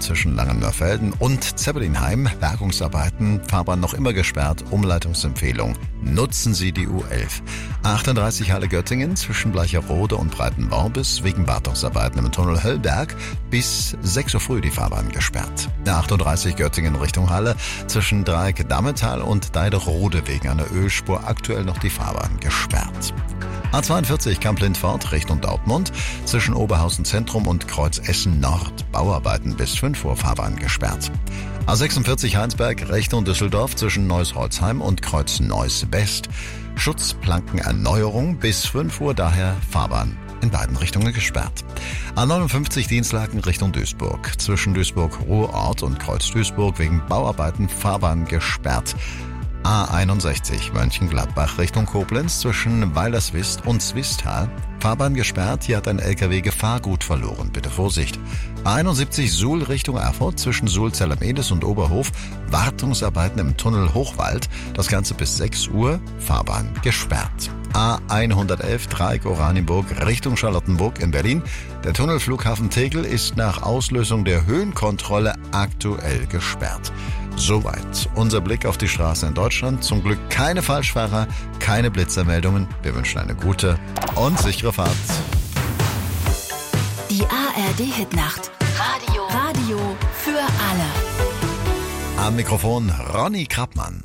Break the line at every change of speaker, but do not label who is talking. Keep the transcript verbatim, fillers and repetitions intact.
zwischen Langenmörfelden und Zeppelinheim. Bergungsarbeiten, Fahrbahn noch immer gesperrt. Umleitungsempfehlung: nutzen Sie die U elf. A achtunddreißig Halle Göttingen zwischen Bleicherode und Breitenworbis wegen Wartungsarbeiten im Tunnel Höllberg bis sechs Uhr früh die Fahrbahn gesperrt. A achtunddreißig Göttingen Richtung Halle zwischen Dreieck Dammetal und Deiderode wegen einer Ölspur aktuell noch die Fahrbahn gesperrt. A zweiundvierzig Kamp-Lindfort Richtung Dortmund zwischen Oberhausen Zentrum und Kreuz Essen Nord. Bauarbeiten bis fünf Uhr Fahrbahn gesperrt. A sechsundvierzig Heinsberg Richtung Düsseldorf zwischen Neuss-Holzheim und Kreuz Neuss West. Schutzplankenerneuerung bis fünf Uhr, daher Fahrbahn in beiden Richtungen gesperrt. A neunundfünfzig Dienstlaken Richtung Duisburg zwischen Duisburg-Ruhrort und Kreuz Duisburg wegen Bauarbeiten Fahrbahn gesperrt. A einundsechzig Mönchengladbach Richtung Koblenz zwischen Weilerswist und Zwistal. Fahrbahn gesperrt, hier hat ein L K W Gefahrgut verloren, bitte Vorsicht. A einundsiebzig Suhl Richtung Erfurt zwischen Suhl-Zellermedes und Oberhof. Wartungsarbeiten im Tunnel Hochwald, das Ganze bis sechs Uhr, Fahrbahn gesperrt. A hundertelf Dreieck Oranienburg Richtung Charlottenburg in Berlin. Der Tunnelflughafen Tegel ist nach Auslösung der Höhenkontrolle aktuell gesperrt. Soweit unser Blick auf die Straße in Deutschland. Zum Glück keine Falschfahrer, keine Blitzermeldungen. Wir wünschen eine gute und sichere Fahrt.
Die A R D-Hitnacht. Radio. Radio für alle.
Am Mikrofon Ronny Krappmann.